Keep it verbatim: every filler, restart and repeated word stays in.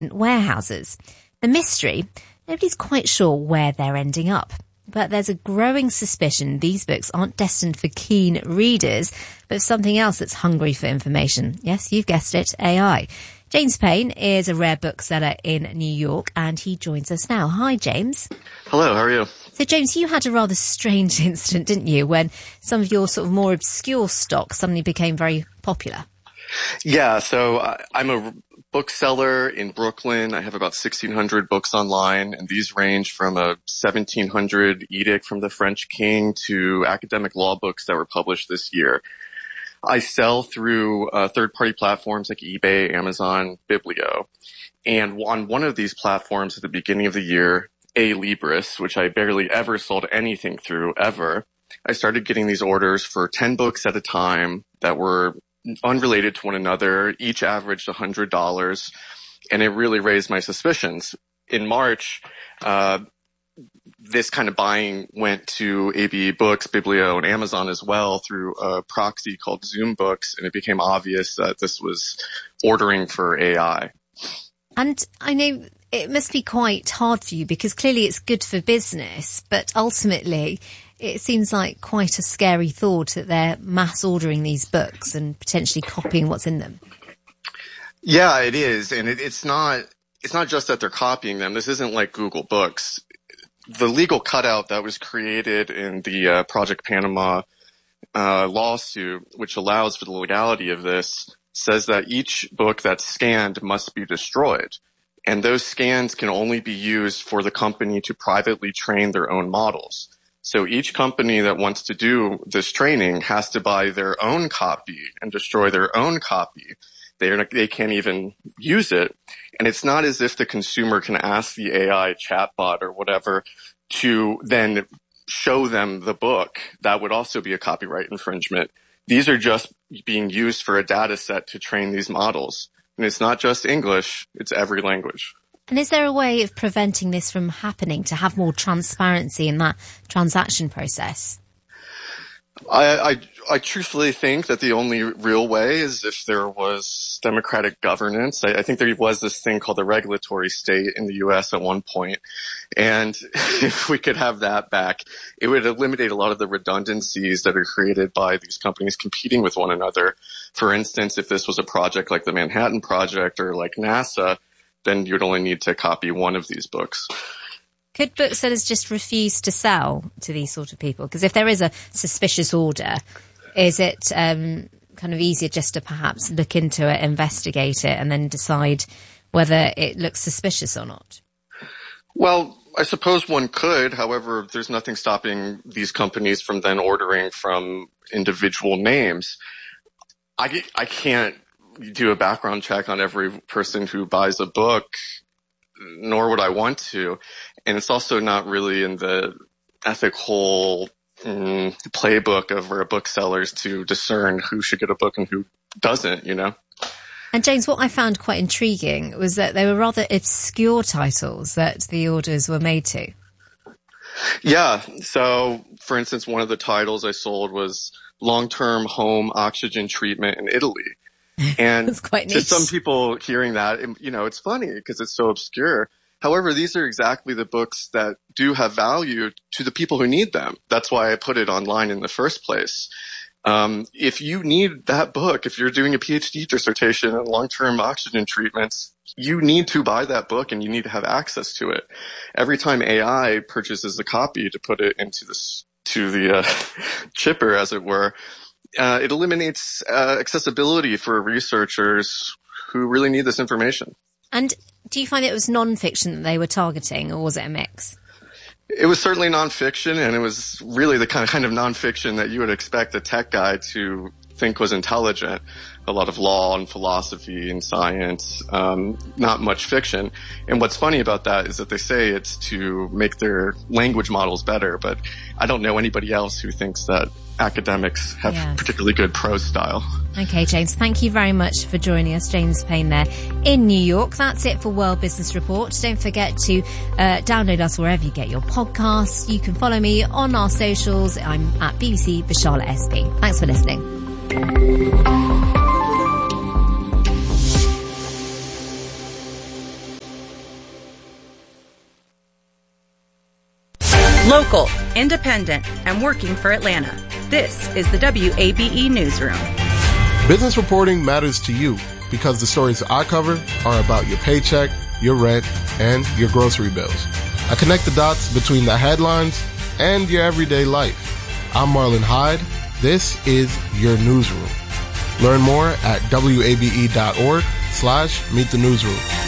warehouses. The mystery, nobody's quite sure where they're ending up. But there's a growing suspicion these books aren't destined for keen readers, but something else that's hungry for information. Yes, you've guessed it, A I. James Payne is a rare bookseller in New York, and he joins us now. Hi, James. Hello, how are you? So, James, you had a rather strange incident, didn't you, when some of your sort of more obscure stock suddenly became very popular? Yeah, so I, I'm a bookseller in Brooklyn. I have about sixteen hundred books online, and these range from a seventeen hundred edict from the French king to academic law books that were published this year. I sell through uh, third-party platforms like eBay, Amazon, Biblio. And on one of these platforms at the beginning of the year, A-Libris, which I barely ever sold anything through, ever, I started getting these orders for ten books at a time that were unrelated to one another, each averaged one hundred dollars, and it really raised my suspicions. In March, uh, this kind of buying went to A B Books, Biblio, and Amazon as well through a proxy called Zoom Books, and it became obvious that this was ordering for A I. And I know it must be quite hard for you because clearly it's good for business, but ultimately it seems like quite a scary thought that they're mass ordering these books and potentially copying what's in them. Yeah, it is. And it, it's not, it's not just that they're copying them. This isn't like Google Books. The legal cutout that was created in the uh, Project Panama uh, lawsuit, which allows for the legality of this, says that each book that's scanned must be destroyed. And those scans can only be used for the company to privately train their own models. So each company that wants to do this training has to buy their own copy and destroy their own copy. They're, they can't even use it. And it's not as if the consumer can ask the A I chatbot or whatever to then show them the book. That would also be a copyright infringement. These are just being used for a data set to train these models. And it's not just English, it's every language. And is there a way of preventing this from happening, to have more transparency in that transaction process? I, I, I truthfully think that the only real way is if there was democratic governance. I, I think there was this thing called the regulatory state in the U S at one point. And if we could have that back, it would eliminate a lot of the redundancies that are created by these companies competing with one another. For instance, if this was a project like the Manhattan Project or like NASA, then you'd only need to copy one of these books. Could booksellers just refuse to sell to these sort of people? Because if there is a suspicious order, is it um, kind of easier just to perhaps look into it, investigate it, and then decide whether it looks suspicious or not? Well, I suppose one could. However, there's nothing stopping these companies from then ordering from individual names. I, I can't do a background check on every person who buys a book, nor would I want to. And it's also not really in the ethical mm, playbook of our booksellers to discern who should get a book and who doesn't, you know? And James, what I found quite intriguing was that they were rather obscure titles that the orders were made to. Yeah. So, for instance, one of the titles I sold was Long-Term Home Oxygen Treatment in Italy. And That's quite to niche. some people hearing that, you know, it's funny because it's so obscure. However, these are exactly the books that do have value to the people who need them. That's why I put it online in the first place. Um, if you need that book, if you're doing a PhD dissertation on long-term oxygen treatments, you need to buy that book and you need to have access to it. Every time A I purchases a copy to put it into this, to the uh, chipper, as it were, uh, it eliminates uh, accessibility for researchers who really need this information. And do you find it was non-fiction that they were targeting, or was it a mix? It was certainly nonfiction, and it was really the kind of, kind of nonfiction that you would expect a tech guy to think was intelligent. A lot of law and philosophy and science, um, not much fiction. And what's funny about that is that they say it's to make their language models better, but I don't know anybody else who thinks that academics have yeah. particularly good prose style. Okay, James, thank you very much for joining us. James Payne there in New York. That's it for World Business Report. Don't forget to uh, download us wherever you get your podcasts. You can follow me on our socials. I'm at B B C Bashala S P. Thanks for listening. Local, independent, and working for Atlanta. This is the W A B E Newsroom. Business reporting matters to you because the stories I cover are about your paycheck, your rent, and your grocery bills. I connect the dots between the headlines and your everyday life. I'm Marlon Hyde. This is your newsroom. Learn more at W A B E dot org slash meet the newsroom.